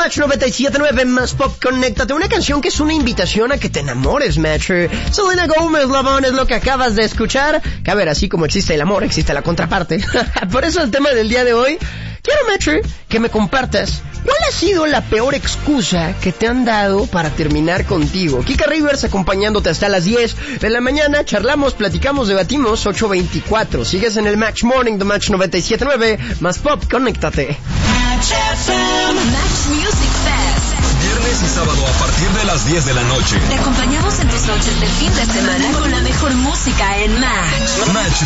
Match 97.9 Más Pop, conéctate. Una canción que es una invitación a que te enamores, Matcher. Selena Gomez, Lavon, es lo que acabas de escuchar. Que a ver, así como existe el amor, existe la contraparte. Por eso el tema del día de hoy, quiero, Matcher, que me compartas ¿cuál ha sido la peor excusa que te han dado para terminar contigo? Kika Rivers acompañándote hasta las 10 de la mañana. Charlamos, platicamos, debatimos. 8:24. Sigues en el Match Morning de Match 97.9 Más Pop, conéctate. Match FM. Match Music Fest. Viernes y sábado a partir de las 10 de la noche. Te acompañamos en tus noches de fin de semana con la mejor música en Match. Match